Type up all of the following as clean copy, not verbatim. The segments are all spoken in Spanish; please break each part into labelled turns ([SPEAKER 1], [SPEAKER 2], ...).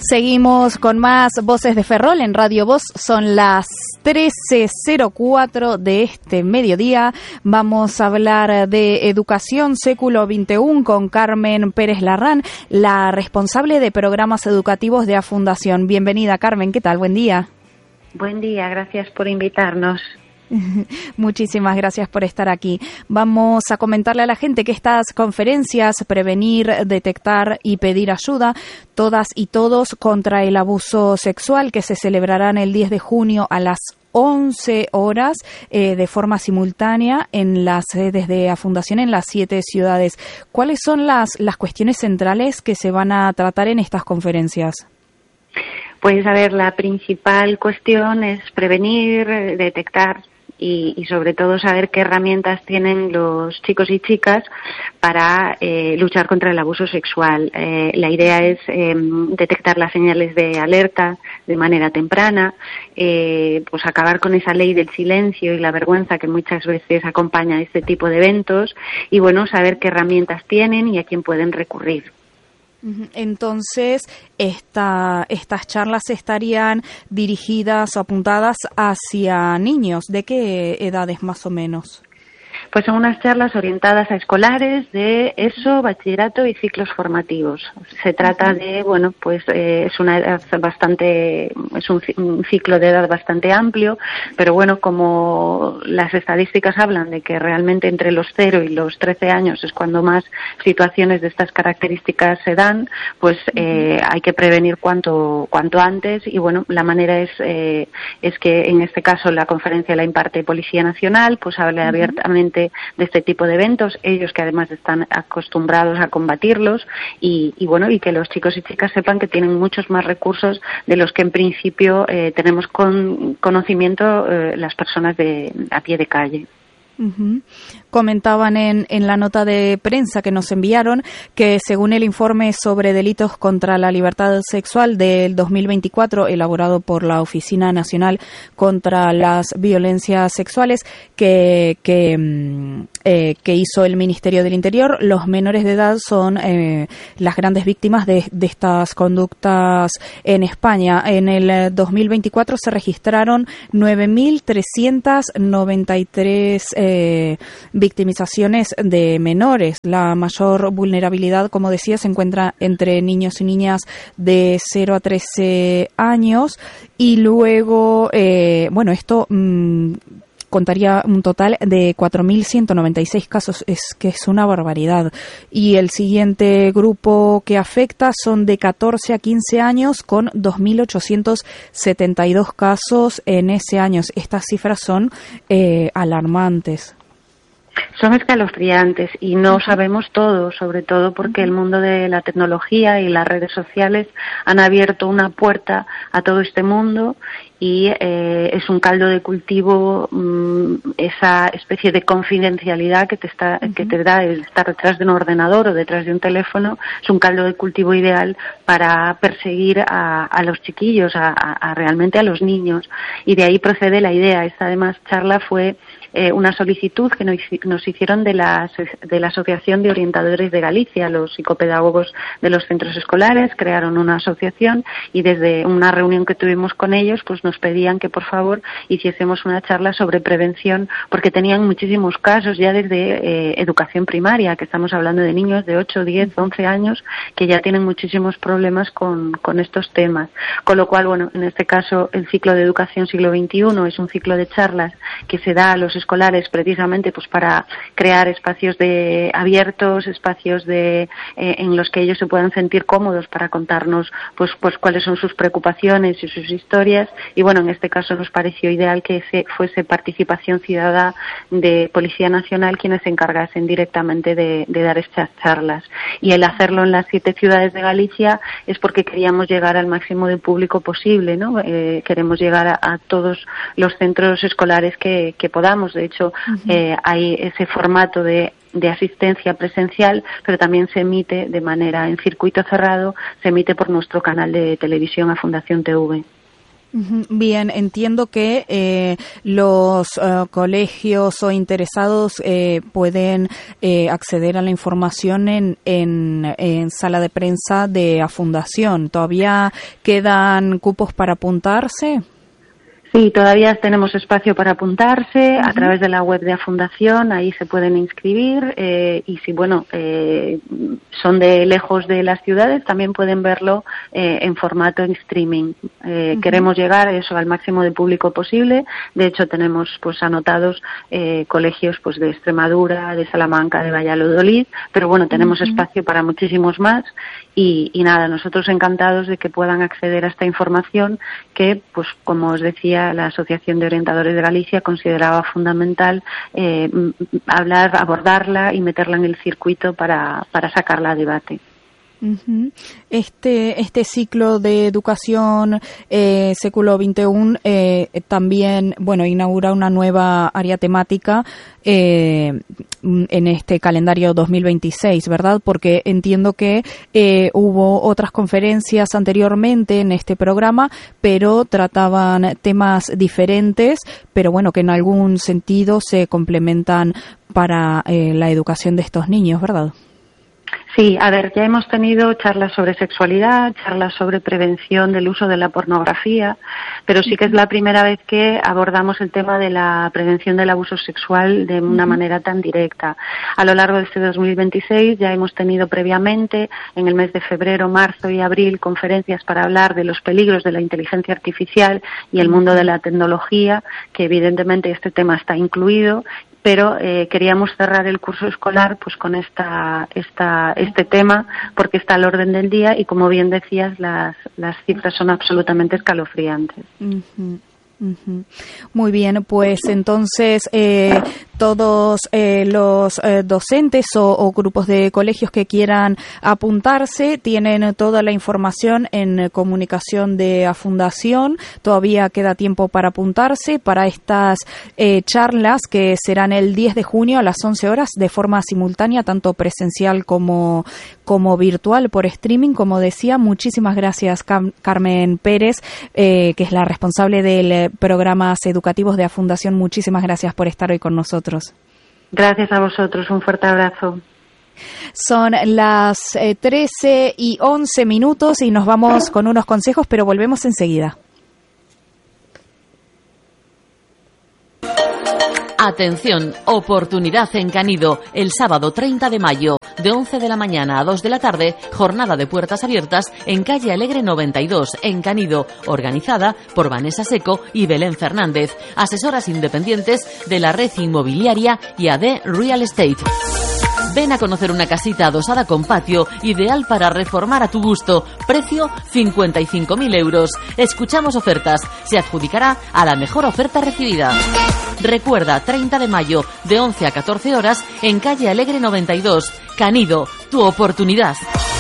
[SPEAKER 1] Seguimos con más Voces de Ferrol en Radio Voz. Son las 13:04 de este mediodía. Vamos a hablar de Educación Século XXI con Carmen Pérez Larrán, la responsable de programas educativos de A Fundación. Bienvenida, Carmen. ¿Qué tal? Buen día.
[SPEAKER 2] Buen día. Gracias por invitarnos.
[SPEAKER 1] Muchísimas gracias por estar aquí. Vamos a comentarle a la gente que estas conferencias, Prevenir, Detectar y Pedir Ayuda, todas y todos contra el abuso sexual, que se celebrarán el 10 de junio a las 11 horas de forma simultánea en las sedes de A Fundación en las 7 ciudades. ¿Cuáles son las cuestiones centrales que se van a tratar en estas conferencias?
[SPEAKER 2] Pues a ver, la principal cuestión es prevenir, detectar y sobre todo saber qué herramientas tienen los chicos y chicas para luchar contra el abuso sexual. La idea es detectar las señales de alerta de manera temprana, pues acabar con esa ley del silencio y la vergüenza que muchas veces acompaña a este tipo de eventos y, bueno, saber qué herramientas tienen y a quién pueden recurrir.
[SPEAKER 1] Entonces, estas charlas estarían dirigidas o apuntadas hacia niños. ¿De qué edades más o menos?
[SPEAKER 2] Pues son unas charlas orientadas a escolares de ESO, bachillerato y ciclos formativos. Se trata de, bueno, pues es una edad un ciclo de edad bastante amplio, pero bueno, como las estadísticas hablan de que realmente entre los 0 y los 13 años es cuando más situaciones de estas características se dan, pues hay que prevenir cuanto antes y bueno, la manera es que en este caso la conferencia la imparte Policía Nacional, pues hable abiertamente de este tipo de eventos, ellos que además están acostumbrados a combatirlos y bueno, y que los chicos y chicas sepan que tienen muchos más recursos de los que en principio tenemos conocimiento las personas a pie de calle.
[SPEAKER 1] Comentaban en la nota de prensa que nos enviaron que según el informe sobre delitos contra la libertad sexual del 2024 elaborado por la Oficina Nacional contra las Violencias Sexuales que hizo el Ministerio del Interior, los menores de edad son las grandes víctimas de estas conductas en España. En el 2024 se registraron 9.393 victimizaciones de menores. La mayor vulnerabilidad, como decía, se encuentra entre niños y niñas de 0 a 13 años y luego, esto contaría un total de 4.196 casos, que es una barbaridad. Y el siguiente grupo que afecta son de 14 a 15 años con 2.872 casos en ese año. Estas cifras son alarmantes.
[SPEAKER 2] Son escalofriantes y no sabemos todo, sobre todo porque el mundo de la tecnología y las redes sociales han abierto una puerta a todo este mundo y es un caldo de cultivo esa especie de confidencialidad que te da el estar detrás de un ordenador o detrás de un teléfono. Es un caldo de cultivo ideal para perseguir a los chiquillos, realmente a los niños, y de ahí procede la idea. Esta además charla fue una solicitud que nos hicieron de la Asociación de Orientadores de Galicia. Los psicopedagogos de los centros escolares crearon una asociación y desde una reunión que tuvimos con ellos pues nos pedían que por favor hiciésemos una charla sobre prevención porque tenían muchísimos casos ya desde educación primaria, que estamos hablando de niños de 8, 10, 11 años que ya tienen muchísimos problemas con estos temas. Con lo cual, bueno, en este caso el ciclo de Educación Siglo XXI es un ciclo de charlas que se da a los escolares precisamente pues para crear espacios abiertos, espacios en los que ellos se puedan sentir cómodos para contarnos pues cuáles son sus preocupaciones y sus historias. Y bueno, en este caso nos pareció ideal que fuese participación ciudadana de Policía Nacional quienes se encargasen directamente de dar estas charlas. Y el hacerlo en las 7 ciudades de Galicia es porque queríamos llegar al máximo de público posible, ¿no? Queremos llegar a todos los centros escolares que podamos. De hecho, hay ese formato de asistencia presencial, pero también se emite en circuito cerrado, se emite por nuestro canal de televisión A Fundación TV.
[SPEAKER 1] Bien, entiendo que los colegios o interesados pueden acceder a la información en sala de prensa de Afundación. ¿Todavía quedan cupos para apuntarse?
[SPEAKER 2] Sí, todavía tenemos espacio para apuntarse a través de la web de Afundación, ahí se pueden inscribir y si son de lejos de las ciudades también pueden verlo en formato en streaming. Queremos llegar al máximo de público posible, de hecho tenemos anotados colegios de Extremadura, de Salamanca, de Valladolid, pero tenemos espacio para muchísimos más y nada, nosotros encantados de que puedan acceder a esta información que, como os decía, la Asociación de Orientadores de Galicia consideraba fundamental abordarla y meterla en el circuito para sacarla a debate.
[SPEAKER 1] Este ciclo de educación século XXI también inaugura una nueva área temática en este calendario 2026, ¿verdad? Porque entiendo que hubo otras conferencias anteriormente en este programa, pero trataban temas diferentes, pero que en algún sentido se complementan para la educación de estos niños, ¿verdad?
[SPEAKER 2] Sí, ya hemos tenido charlas sobre sexualidad, charlas sobre prevención del uso de la pornografía, pero sí que es la primera vez que abordamos el tema de la prevención del abuso sexual de una manera tan directa. A lo largo de este 2026 ya hemos tenido previamente, en el mes de febrero, marzo y abril, conferencias para hablar de los peligros de la inteligencia artificial y el mundo de la tecnología, que evidentemente este tema está incluido, pero queríamos cerrar el curso escolar con este tema porque está al orden del día y, como bien decías, las cifras son absolutamente escalofriantes.
[SPEAKER 1] Muy bien, pues entonces todos los docentes o grupos de colegios que quieran apuntarse tienen toda la información en comunicación de Afundación. Todavía queda tiempo para apuntarse para estas charlas que serán el 10 de junio a las 11 horas de forma simultánea, tanto presencial como virtual por streaming. Como decía, muchísimas gracias Carmen Pérez, que es la responsable del programas educativos de Afundación. Muchísimas gracias por estar hoy con nosotros.
[SPEAKER 2] Gracias a vosotros, un fuerte abrazo.
[SPEAKER 1] Son las 13:11 y nos vamos con unos consejos, pero volvemos enseguida.
[SPEAKER 3] Atención, oportunidad en Canido, el sábado 30 de mayo, de 11 de la mañana a 2 de la tarde, jornada de puertas abiertas en calle Alegre 92, en Canido, organizada por Vanessa Seco y Belén Fernández, asesoras independientes de la red inmobiliaria y AD Real Estate. Ven a conocer una casita adosada con patio, ideal para reformar a tu gusto. Precio 55.000 euros. Escuchamos ofertas. Se adjudicará a la mejor oferta recibida. Recuerda, 30 de mayo, de 11 a 14 horas, en calle Alegre 92. Canido, tu oportunidad.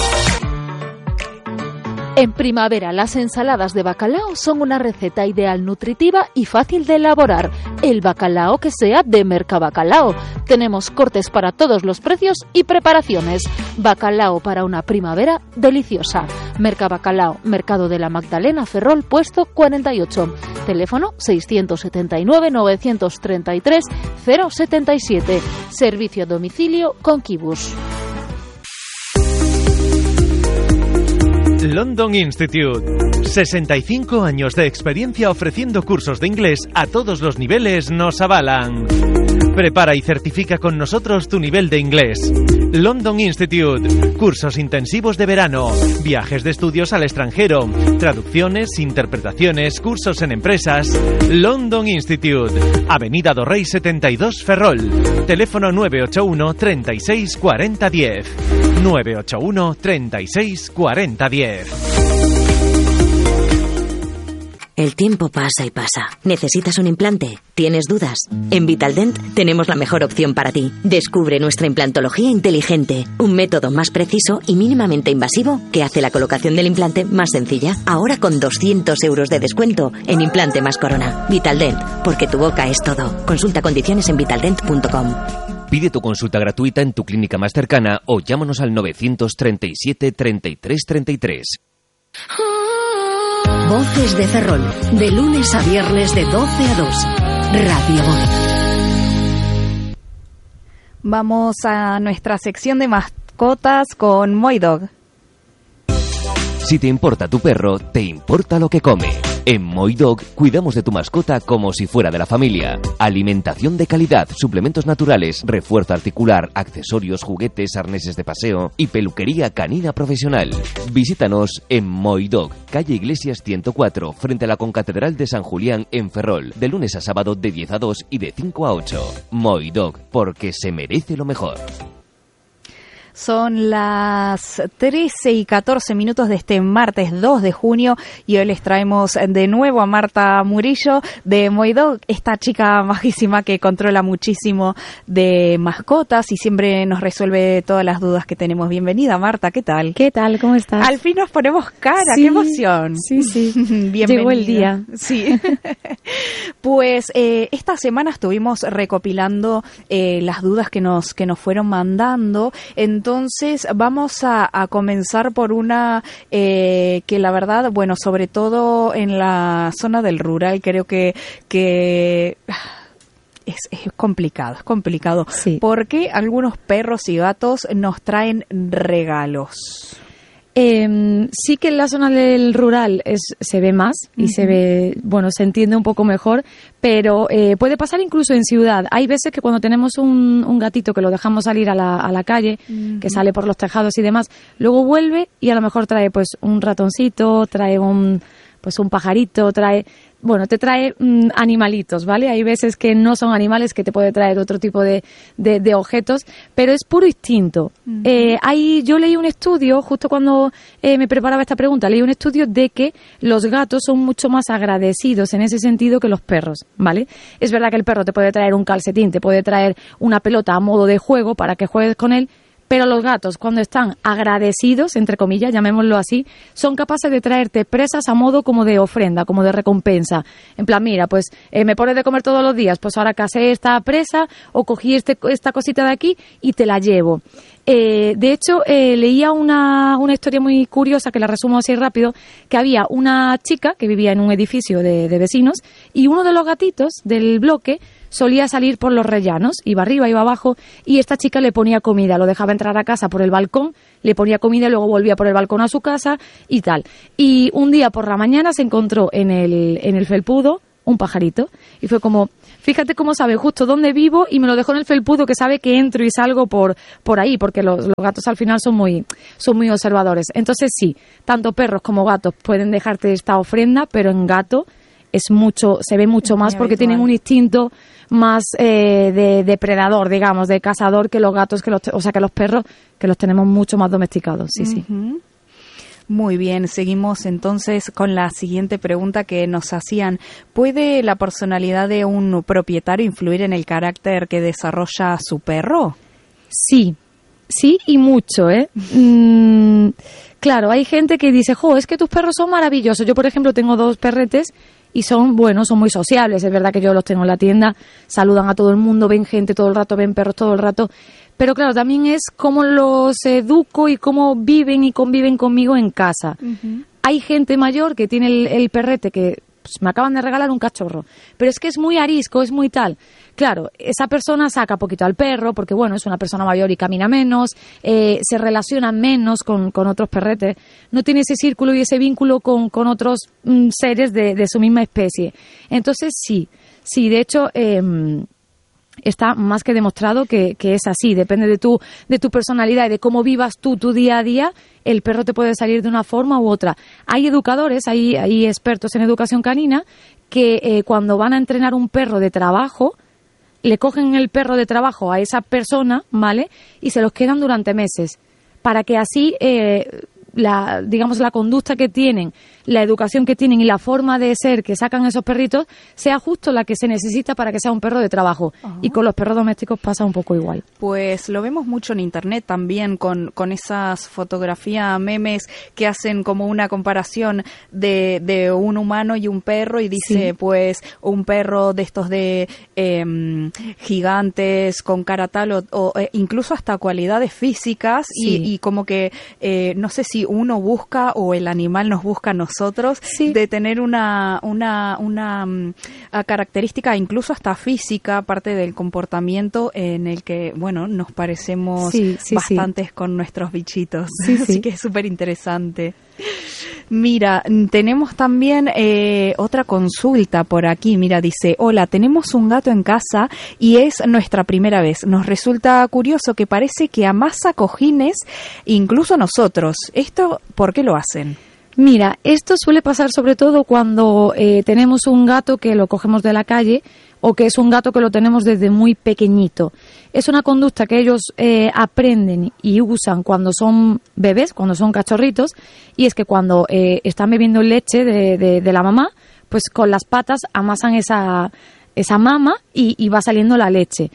[SPEAKER 4] En primavera, las ensaladas de bacalao son una receta ideal, nutritiva y fácil de elaborar. El bacalao que sea de Mercabacalao. Tenemos cortes para todos los precios y preparaciones. Bacalao para una primavera deliciosa. Mercabacalao, Mercado de la Magdalena, Ferrol, puesto 48. Teléfono 679-933-077. Servicio a domicilio con Kibus.
[SPEAKER 5] London Institute. 65 años de experiencia ofreciendo cursos de inglés a todos los niveles nos avalan. Prepara y certifica con nosotros tu nivel de inglés. London Institute. Cursos intensivos de verano, viajes de estudios al extranjero, traducciones, interpretaciones, cursos en empresas. London Institute. Avenida do Rei 72, Ferrol. Teléfono 981 36 40 10. 981 36 40 10.
[SPEAKER 6] El tiempo pasa y pasa. ¿Necesitas un implante? ¿Tienes dudas? En Vitaldent tenemos la mejor opción para ti. Descubre nuestra implantología inteligente, un método más preciso y mínimamente invasivo que hace la colocación del implante más sencilla. Ahora con 200 euros de descuento en implante más corona. Vitaldent, porque tu boca es todo. Consulta condiciones en vitaldent.com.
[SPEAKER 7] Pide tu consulta gratuita en tu clínica más cercana o llámanos al 937 33 33.
[SPEAKER 8] Voces de Ferrol, de lunes a viernes de 12 a 2. Radio Boy.
[SPEAKER 1] Vamos a nuestra sección de mascotas con Moidog.
[SPEAKER 7] Si te importa tu perro, te importa lo que come. En Moidog cuidamos de tu mascota como si fuera de la familia. Alimentación de calidad, suplementos naturales, refuerzo articular, accesorios, juguetes, arneses de paseo y peluquería canina profesional. Visítanos en Moidog, calle Iglesias 104, frente a la Concatedral de San Julián en Ferrol, de lunes a sábado de 10 a 2 y de 5 a 8. Moidog, porque se merece lo mejor.
[SPEAKER 1] Son las 13:14 de este martes 2 de junio y hoy les traemos de nuevo a Marta Murillo de Moidog, esta chica majísima que controla muchísimo de mascotas y siempre nos resuelve todas las dudas que tenemos. Bienvenida, Marta, ¿qué tal?
[SPEAKER 9] ¿Qué tal? ¿Cómo estás?
[SPEAKER 1] Al fin nos ponemos cara,
[SPEAKER 9] sí,
[SPEAKER 1] ¡qué emoción!
[SPEAKER 9] Sí, sí.
[SPEAKER 1] Bienvenida.
[SPEAKER 9] Llegó el día.
[SPEAKER 1] Sí. Pues esta semana estuvimos recopilando las dudas que nos fueron mandando. Entonces vamos a comenzar por una que la verdad, bueno, sobre todo en la zona del rural, creo que es complicado,
[SPEAKER 9] sí.
[SPEAKER 1] Porque algunos perros y gatos nos traen regalos.
[SPEAKER 9] Sí que en la zona del rural se ve más y se ve, bueno, se entiende un poco mejor, pero puede pasar incluso en ciudad. Hay veces que cuando tenemos un gatito que lo dejamos salir a la calle, que sale por los tejados y demás, luego vuelve y a lo mejor trae pues un ratoncito, trae un pajarito, te trae animalitos, ¿vale? Hay veces que no son animales, que te puede traer otro tipo de objetos, pero es puro instinto. Yo leí un estudio, justo cuando me preparaba esta pregunta, leí un estudio de que los gatos son mucho más agradecidos en ese sentido que los perros, ¿vale? Es verdad que el perro te puede traer un calcetín, te puede traer una pelota a modo de juego para que juegues con él, pero los gatos, cuando están agradecidos, entre comillas, llamémoslo así, son capaces de traerte presas a modo como de ofrenda, como de recompensa. En plan, mira, pues me pones de comer todos los días, pues ahora casé esta presa o cogí esta cosita de aquí y te la llevo. De hecho, leía una historia muy curiosa, que la resumo así rápido, que había una chica que vivía en un edificio de vecinos y uno de los gatitos del bloque solía salir por los rellanos, iba arriba, iba abajo, y esta chica le ponía comida, lo dejaba entrar a casa por el balcón, le ponía comida y luego volvía por el balcón a su casa y tal. Y un día por la mañana se encontró en el felpudo un pajarito y fue como, fíjate cómo sabe justo dónde vivo y me lo dejó en el felpudo, que sabe que entro y salgo por ahí, porque los gatos al final son muy observadores. Entonces sí, tanto perros como gatos pueden dejarte esta ofrenda, pero en gato se ve mucho más porque tienen un instinto más de depredador, digamos, de cazador, que los gatos, que los perros, que los tenemos mucho más domesticados. Sí, sí.
[SPEAKER 1] Muy bien, seguimos entonces con la siguiente pregunta que nos hacían. ¿Puede la personalidad de un propietario influir en el carácter que desarrolla su perro?
[SPEAKER 9] Sí y mucho, ¿eh? Claro, hay gente que dice, es que tus perros son maravillosos. Yo, por ejemplo, tengo 2 perretes y son muy sociables. Es verdad que yo los tengo en la tienda, saludan a todo el mundo, ven gente todo el rato, ven perros todo el rato. Pero claro, también es cómo los educo y cómo viven y conviven conmigo en casa. Hay gente mayor que tiene el perrete que me acaban de regalar un cachorro, pero es que es muy arisco, es muy tal. Claro, esa persona saca poquito al perro porque, bueno, es una persona mayor y camina menos, se relaciona menos con otros perretes, no tiene ese círculo y ese vínculo con otros seres de su misma especie. Entonces, sí, de hecho, está más que demostrado que es así. Depende de tu personalidad y de cómo vivas tu día a día, el perro te puede salir de una forma u otra. Hay educadores, hay expertos en educación canina que cuando van a entrenar un perro de trabajo, le cogen el perro de trabajo a esa persona, ¿vale? Y se los quedan durante meses, para que así la conducta que tienen, la educación que tienen y la forma de ser que sacan esos perritos sea justo la que se necesita para que sea un perro de trabajo. Y con los perros domésticos pasa un poco igual.
[SPEAKER 1] Pues lo vemos mucho en internet también con esas fotografías, memes que hacen como una comparación de un humano y un perro y dice, pues, un perro de estos de gigantes con cara tal o incluso hasta cualidades físicas y como que no sé si si uno busca o el animal nos busca a nosotros, de tener una característica incluso hasta física, aparte del comportamiento en el que, bueno, nos parecemos bastantes con nuestros bichitos. Así que es súper interesante. Mira, tenemos también otra consulta por aquí. Mira, dice, hola, tenemos un gato en casa y es nuestra primera vez. Nos resulta curioso que parece que amasa cojines, incluso nosotros. ¿Esto por qué lo hacen?
[SPEAKER 9] Mira, esto suele pasar sobre todo cuando tenemos un gato que lo cogemos de la calle o que es un gato que lo tenemos desde muy pequeñito. Es una conducta que ellos aprenden y usan cuando son bebés, cuando son cachorritos, y es que cuando están bebiendo leche de la mamá, pues con las patas amasan esa mama y va saliendo la leche.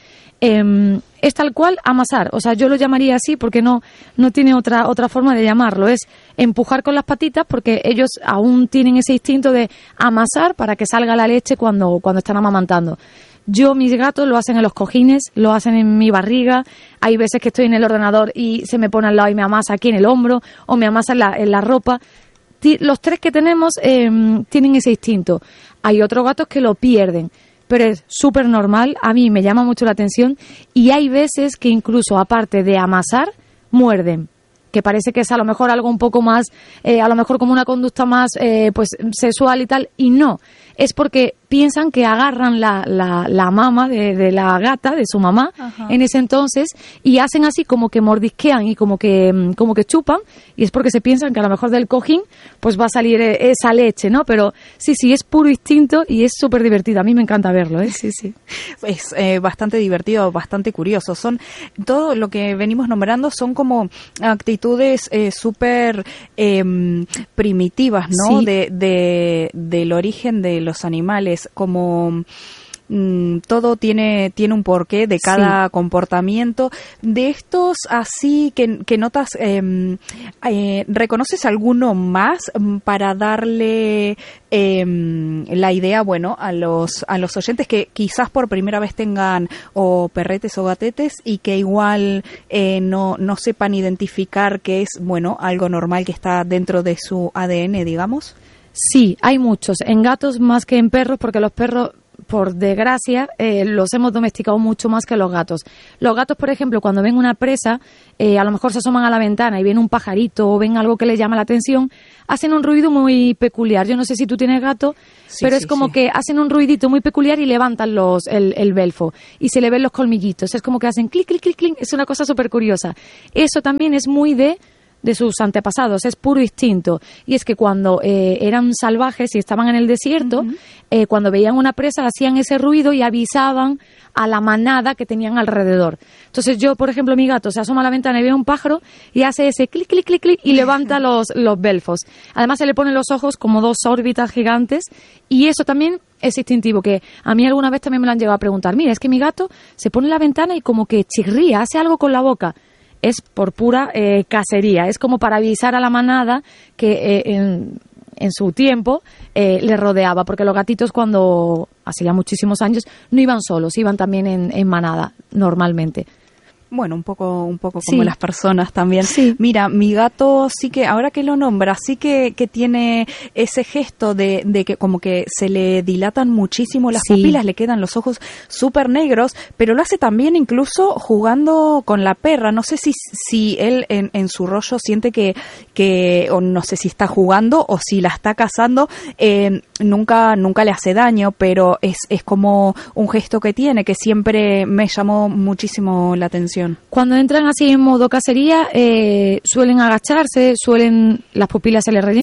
[SPEAKER 9] Es tal cual amasar, o sea, yo lo llamaría así porque no tiene otra forma de llamarlo, es empujar con las patitas porque ellos aún tienen ese instinto de amasar para que salga la leche cuando están amamantando. Mis gatos lo hacen en los cojines, lo hacen en mi barriga, hay veces que estoy en el ordenador y se me pone al lado y me amasa aquí en el hombro o me amasa en la ropa. Los tres que tenemos tienen ese instinto. Hay otros gatos que lo pierden, pero es súper normal, a mí me llama mucho la atención y hay veces que incluso aparte de amasar, muerden, que parece que es a lo mejor algo un poco más, a lo mejor como una conducta más pues sexual y tal, y no, es porque piensan que agarran la mama de la gata, de su mamá, en ese entonces, y hacen así como que mordisquean y como que chupan, y es porque se piensan que a lo mejor del cojín pues va a salir esa leche, ¿no? Pero sí, es puro instinto y es súper divertido. A mí me encanta verlo, ¿eh? Sí.
[SPEAKER 1] Es bastante divertido, bastante curioso. Todo lo que venimos nombrando son como actitudes súper primitivas, ¿no? Sí. Del origen de los animales, como todo tiene un porqué de cada comportamiento. De estos así que notas, ¿reconoces alguno más para darle la idea, bueno, a los oyentes que quizás por primera vez tengan o perretes o gatetes y que igual no sepan identificar que es, bueno, algo normal que está dentro de su ADN, digamos?
[SPEAKER 9] Sí, hay muchos, en gatos más que en perros, porque los perros, por desgracia, los hemos domesticado mucho más que los gatos. Los gatos, por ejemplo, cuando ven una presa, a lo mejor se asoman a la ventana y ven un pajarito o ven algo que les llama la atención, hacen un ruido muy peculiar. Yo no sé si tú tienes gato, pero es como que hacen un ruidito muy peculiar y levantan el belfo y se le ven los colmillitos. Es como que hacen clic, clic, clic, clic. Es una cosa súper curiosa. Eso también es muy de sus antepasados, es puro instinto. Y es que cuando eran salvajes y estaban en el desierto, cuando veían una presa hacían ese ruido y avisaban a la manada que tenían alrededor. Entonces yo, por ejemplo, mi gato se asoma a la ventana y ve un pájaro y hace ese clic, clic, clic, clic y levanta los belfos. Además se le ponen los ojos como dos órbitas gigantes y eso también es instintivo, que a mí alguna vez también me lo han llegado a preguntar. Mira, es que mi gato se pone en la ventana y como que chirría, hace algo con la boca. Es por pura cacería, es como para avisar a la manada que en su tiempo le rodeaba, porque los gatitos cuando hacía muchísimos años no iban solos, iban también en manada normalmente.
[SPEAKER 1] Bueno, un poco como las personas también. Sí. Mira, mi gato sí que, ahora que lo nombra, sí que tiene ese gesto de que como que se le dilatan muchísimo las pupilas, le quedan los ojos súper negros, pero lo hace también incluso jugando con la perra. No sé si él en su rollo siente que o no sé si está jugando o si la está cazando, nunca le hace daño, pero es como un gesto que tiene que siempre me llamó muchísimo la atención.
[SPEAKER 9] Cuando entran así en modo cacería, suelen agacharse, las pupilas se les rellenan